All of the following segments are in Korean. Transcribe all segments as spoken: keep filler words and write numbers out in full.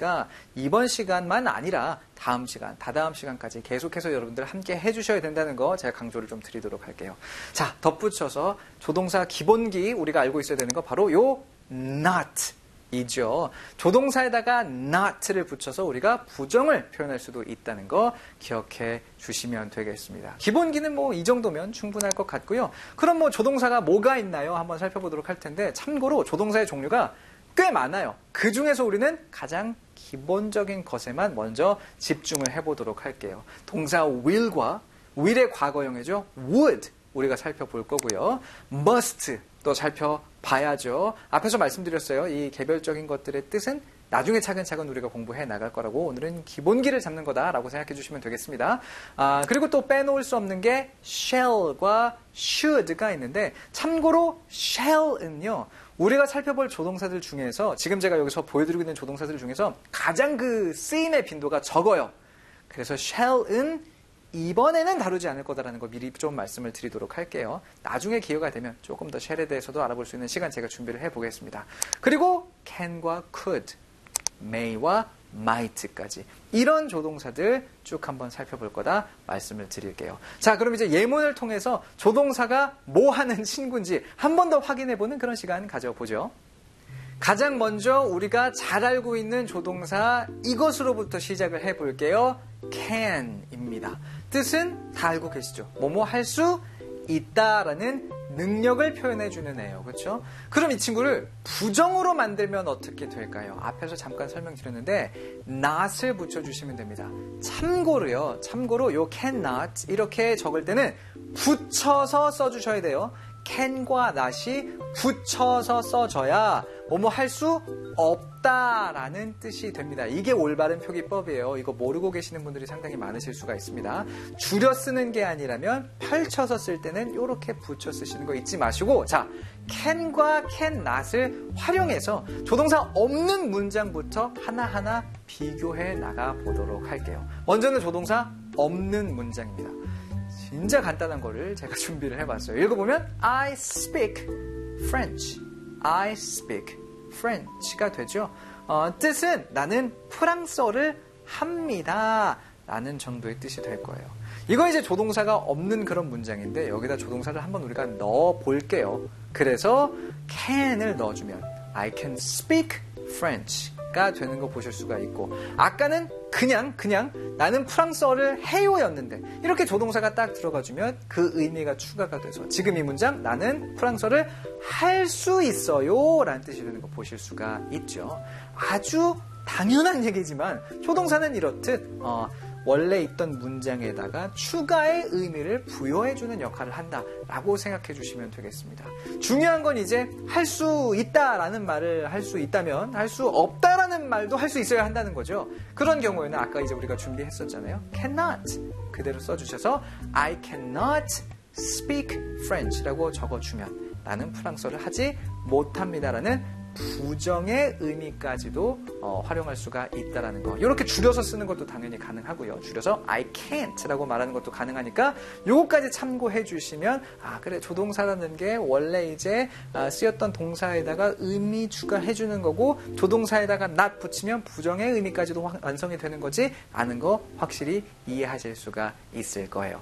있으니까 이번 시간만 아니라 다음 시간, 다다음 시간까지 계속해서 여러분들 함께 해주셔야 된다는 거 제가 강조를 좀 드리도록 할게요. 자, 덧붙여서 조동사 기본기 우리가 알고 있어야 되는 거 바로 요 not 이죠. 조동사에다가 not를 붙여서 우리가 부정을 표현할 수도 있다는 거 기억해 주시면 되겠습니다. 기본기는 뭐 이 정도면 충분할 것 같고요. 그럼 뭐 조동사가 뭐가 있나요? 한번 살펴보도록 할 텐데 참고로 조동사의 종류가 꽤 많아요. 그 중에서 우리는 가장 기본적인 것에만 먼저 집중을 해보도록 할게요. 동사 will과 will의 과거형이죠. would 우리가 살펴볼 거고요. must 또 살펴봐야죠. 앞에서 말씀드렸어요. 이 개별적인 것들의 뜻은 나중에 차근차근 우리가 공부해 나갈 거라고 오늘은 기본기를 잡는 거다라고 생각해 주시면 되겠습니다. 아, 그리고 또 빼놓을 수 없는 게 shall과 should가 있는데 참고로 shall은요. 우리가 살펴볼 조동사들 중에서 지금 제가 여기서 보여드리고 있는 조동사들 중에서 가장 그 쓰임의 빈도가 적어요. 그래서 shall은 이번에는 다루지 않을 거다라는 거 미리 좀 말씀을 드리도록 할게요. 나중에 기회가 되면 조금 더 쉘에 대해서도 알아볼 수 있는 시간 제가 준비를 해보겠습니다. 그리고 can과 could, may와 might까지 이런 조동사들 쭉 한번 살펴볼 거다 말씀을 드릴게요. 자, 그럼 이제 예문을 통해서 조동사가 뭐 하는 친구인지 한 번 더 확인해보는 그런 시간 가져보죠. 가장 먼저 우리가 잘 알고 있는 조동사 이것으로부터 시작을 해볼게요. can입니다. 뜻은 다 알고 계시죠? 뭐뭐 할 수 있다라는 능력을 표현해주는 애예요. 그렇죠? 그럼 이 친구를 부정으로 만들면 어떻게 될까요? 앞에서 잠깐 설명드렸는데 not을 붙여주시면 됩니다. 참고로요. 참고로 요 cannot 이렇게 적을 때는 붙여서 써주셔야 돼요. can과 not이 붙여서 써져야 뭐뭐 할 수 없다라는 뜻이 됩니다. 이게 올바른 표기법이에요. 이거 모르고 계시는 분들이 상당히 많으실 수가 있습니다. 줄여 쓰는 게 아니라면 펼쳐서 쓸 때는 이렇게 붙여 쓰시는 거 잊지 마시고 자, can과 cannot을 활용해서 조동사 없는 문장부터 하나하나 비교해 나가 보도록 할게요. 먼저는 조동사 없는 문장입니다. 진짜 간단한 거를 제가 준비를 해봤어요. 읽어보면 I speak French. I speak French가 되죠. 어, 뜻은 나는 프랑스어를 합니다. 라는 정도의 뜻이 될 거예요. 이거 이제 조동사가 없는 그런 문장인데 여기다 조동사를 한번 우리가 넣어 볼게요. 그래서 can을 넣어주면 I can speak French가 되는 거 보실 수가 있고 아까는 그냥 그냥 나는 프랑스어를 해요였는데 이렇게 조동사가 딱 들어가주면 그 의미가 추가가 돼서 지금 이 문장 나는 프랑스어를 할 수 있어요 라는 뜻이 되는 거 보실 수가 있죠. 아주 당연한 얘기지만 조동사는 이렇듯 어, 원래 있던 문장에다가 추가의 의미를 부여해주는 역할을 한다라고 생각해 주시면 되겠습니다. 중요한 건 이제 할 수 있다라는 말을 할 수 있다면 할 수 없다라는 말도 할 수 있어야 한다는 거죠. 그런 경우에는 아까 이제 우리가 준비했었잖아요. cannot 그대로 써주셔서 I cannot speak French라고 적어주면 나는 프랑스어를 하지 못합니다라는 부정의 의미까지도 어, 활용할 수가 있다는 거. 이렇게 줄여서 쓰는 것도 당연히 가능하고요. 줄여서 I can't라고 말하는 것도 가능하니까 요거까지 참고해 주시면 아 그래 조동사라는 게 원래 이제 아, 쓰였던 동사에다가 의미 추가해 주는 거고 조동사에다가 not 붙이면 부정의 의미까지도 완성이 되는 거지 아는 거 확실히 이해하실 수가 있을 거예요.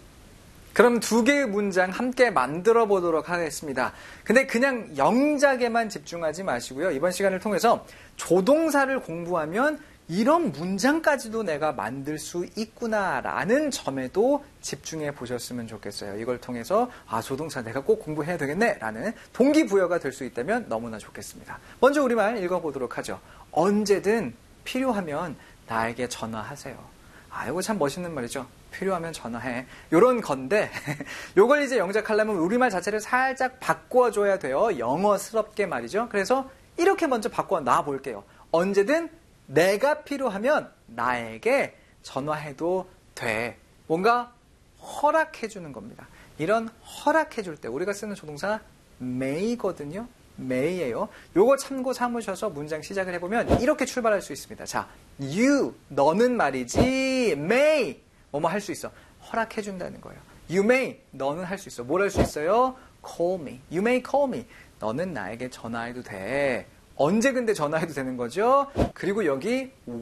그럼 두 개의 문장 함께 만들어 보도록 하겠습니다. 근데 그냥 영작에만 집중하지 마시고요. 이번 시간을 통해서 조동사를 공부하면 이런 문장까지도 내가 만들 수 있구나라는 점에도 집중해 보셨으면 좋겠어요. 이걸 통해서 아 조동사 내가 꼭 공부해야 되겠네 라는 동기부여가 될 수 있다면 너무나 좋겠습니다. 먼저 우리말 읽어보도록 하죠. 언제든 필요하면 나에게 전화하세요. 아 이거 참 멋있는 말이죠. 필요하면 전화해. 요런 건데 요걸 이제 영작하려면 우리말 자체를 살짝 바꿔줘야 돼요. 영어스럽게 말이죠. 그래서 이렇게 먼저 바꿔 놔 볼게요. 언제든 내가 필요하면 나에게 전화해도 돼. 뭔가 허락해주는 겁니다. 이런 허락해줄 때 우리가 쓰는 조동사 may거든요. may예요. 요거 참고 삼으셔서 문장 시작을 해보면 이렇게 출발할 수 있습니다. 자, you, 너는 말이지 may 뭐뭐 할 수 있어. 허락해준다는 거예요. You may, 너는 할 수 있어. 뭘 할 수 있어요? Call me. You may call me. 너는 나에게 전화해도 돼. 언제 근데 전화해도 되는 거죠. 그리고 여기